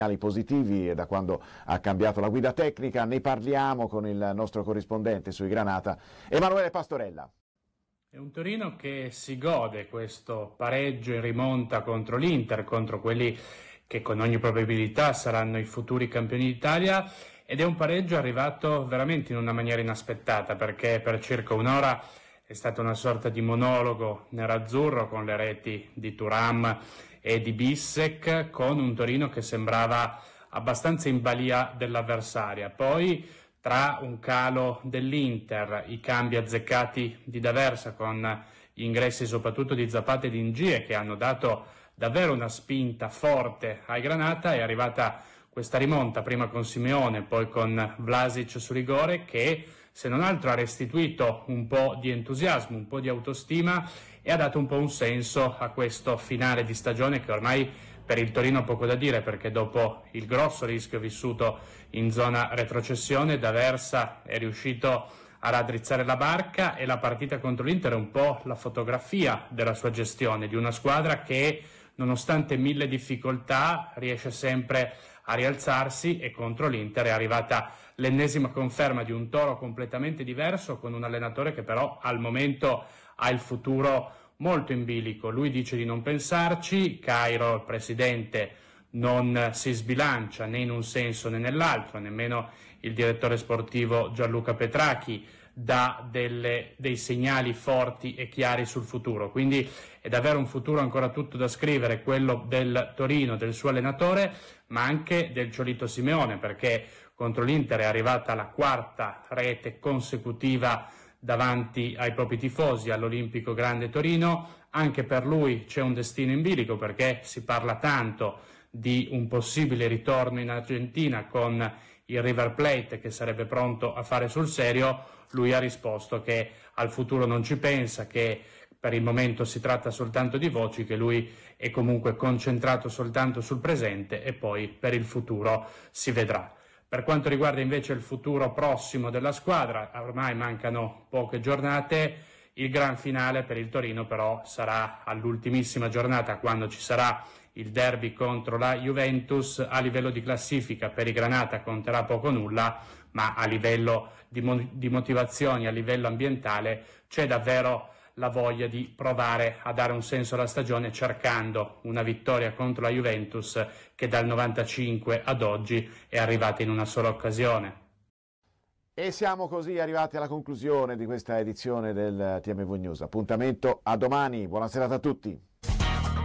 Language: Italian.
positivi da quando ha cambiato la guida tecnica. Ne parliamo con il nostro corrispondente sui Granata, Emanuele Pastorella. È un Torino che si gode questo pareggio in rimonta contro l'Inter, contro quelli che con ogni probabilità saranno i futuri campioni d'Italia, ed è un pareggio arrivato veramente in una maniera inaspettata, perché per circa un'ora è stata una sorta di monologo nerazzurro con le reti di Thuram e di Bissek, con un Torino che sembrava abbastanza in balia dell'avversaria. Poi, tra un calo dell'Inter, i cambi azzeccati di D'Aversa con gli ingressi soprattutto di Zapata e di N'Jie, che hanno dato davvero una spinta forte ai Granata, è arrivata questa rimonta, prima con Simeone, poi con Vlasic su rigore, che se non altro ha restituito un po' di entusiasmo, un po' di autostima e ha dato un po' un senso a questo finale di stagione che ormai per il Torino ha poco da dire, perché dopo il grosso rischio vissuto in zona retrocessione, D'Aversa è riuscito a raddrizzare la barca, e la partita contro l'Inter è un po' la fotografia della sua gestione, di una squadra che nonostante mille difficoltà riesce sempre a rialzarsi, e contro l'Inter è arrivata l'ennesima conferma di un Toro completamente diverso, con un allenatore che però al momento ha il futuro molto in bilico. Lui dice di non pensarci, Cairo, il presidente, non si sbilancia né in un senso né nell'altro, nemmeno il direttore sportivo Gianluca Petracchi dà dei segnali forti e chiari sul futuro, quindi è davvero un futuro ancora tutto da scrivere, quello del Torino, del suo allenatore, ma anche del Ciolito Simeone, perché contro l'Inter è arrivata la quarta rete consecutiva davanti ai propri tifosi all'Olimpico Grande Torino. Anche per lui c'è un destino in bilico, perché si parla tanto di un possibile ritorno in Argentina con il River Plate, che sarebbe pronto a fare sul serio. Lui ha risposto che al futuro non ci pensa, che per il momento si tratta soltanto di voci, che lui è comunque concentrato soltanto sul presente e poi per il futuro si vedrà. Per quanto riguarda invece il futuro prossimo della squadra, ormai mancano poche giornate. Il gran finale per il Torino però sarà all'ultimissima giornata, quando ci sarà il derby contro la Juventus. A livello di classifica per i Granata conterà poco o nulla, ma a livello di motivazioni, a livello ambientale, c'è davvero la voglia di provare a dare un senso alla stagione, cercando una vittoria contro la Juventus che dal 95 ad oggi è arrivata in una sola occasione. E siamo così arrivati alla conclusione di questa edizione del TMV News. Appuntamento a domani, buona serata a tutti.